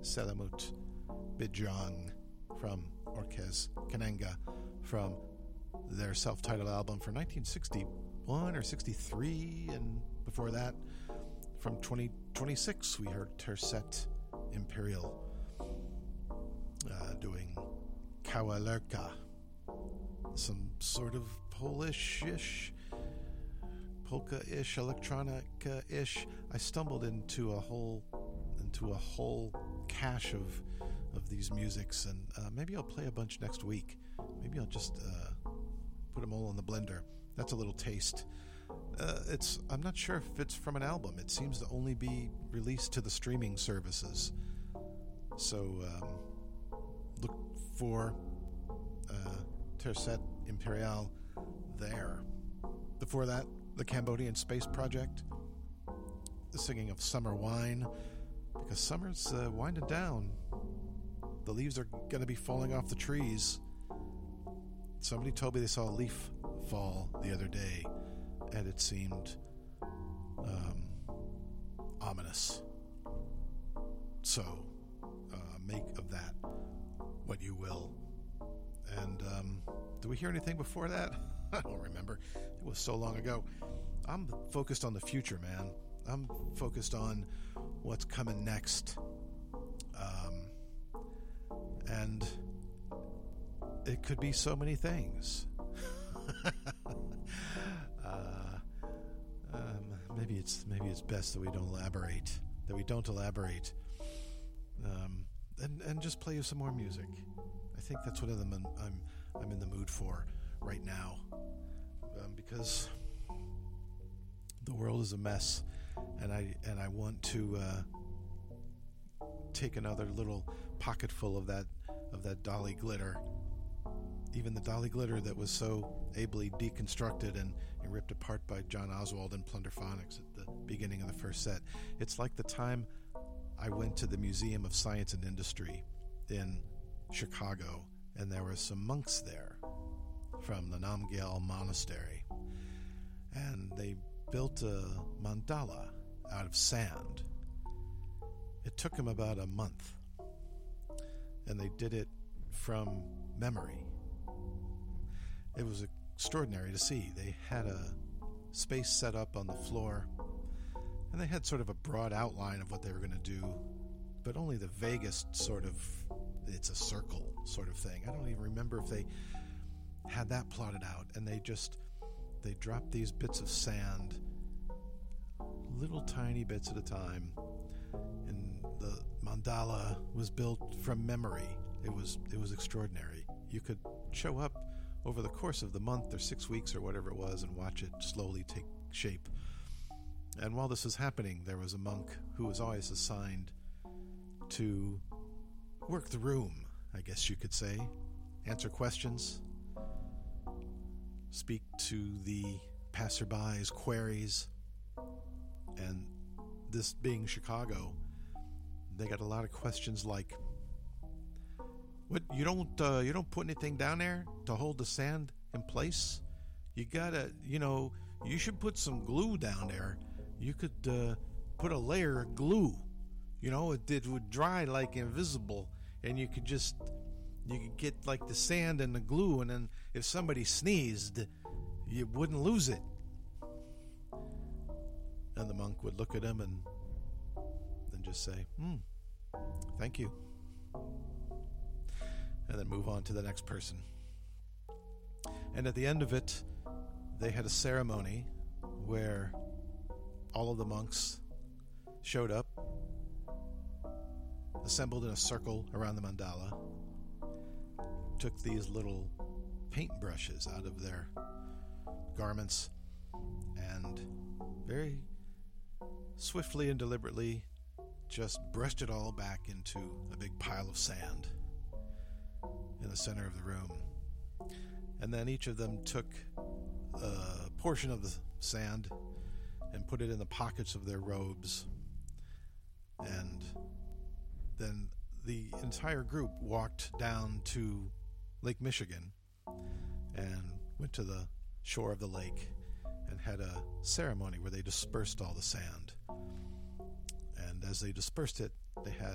Selamut Bijang from Orkez Kananga from their self-titled album for 1961 or 63, and before that from 2026 we heard Tercet Imperial doing Kawalerka, some sort of Polish-ish, polka-ish, electronica-ish. I stumbled into a whole cache of these musics, and maybe I'll play a bunch next week. Maybe I'll just put them all in the blender. That's a little taste. I'm not sure if it's from an album. It seems to only be released to the streaming services. So look for Tercet Imperial there. Before that, the Cambodian Space Project, the singing of Summer Wine, because summer's winding down. The leaves are going to be falling off the trees. Somebody told me they saw a leaf fall the other day, and it seemed ominous. So make of that what you will. And did we hear anything before that? I don't remember. It was so long ago. I'm focused on the future, man. I'm focused on what's coming next. And it could be so many things. Maybe it's best that we don't elaborate. And just play you some more music. I think that's what I'm in the mood for right now, because the world is a mess, and I want to take another little pocketful of that Dolly glitter, even the Dolly glitter that was so ably deconstructed and ripped apart by John Oswald and Plunderphonics at the beginning of the first set. It's like the time I went to the Museum of Science and Industry in Chicago, and there were some monks there from the Namgyal Monastery, and they built a mandala out of sand. It took them about a month, and they did it from memory. It was extraordinary to see. They had a space set up on the floor, and they had sort of a broad outline of what they were going to do, but only the vaguest sort of, it's a circle sort of thing. I don't even remember if they had that plotted out. And they dropped these bits of sand, little tiny bits at a time, and the mandala was built from memory. It was extraordinary. You could show up over the course of the month or 6 weeks or whatever it was and watch it slowly take shape. And while this was happening, there was a monk who was always assigned to work the room, I guess you could say, answer questions, speak to the passerby's queries. And this being Chicago, they got a lot of questions like, "What, you don't put anything down there to hold the sand in place? You gotta, you should put some glue down there. You could put a layer of glue. It would dry like invisible, and you could get like the sand and the glue, and then if somebody sneezed, you wouldn't lose it." And the monk would look at him and then just say, "Thank you," and then move on to the next person. And at the end of it, they had a ceremony where all of the monks showed up, assembled in a circle around the mandala, took these little paintbrushes out of their garments, and very swiftly and deliberately just brushed it all back into a big pile of sand in the center of the room. And then each of them took a portion of the sand and put it in the pockets of their robes. And then the entire group walked down to Lake Michigan and went to the shore of the lake and had a ceremony where they dispersed all the sand. And as they dispersed it, they had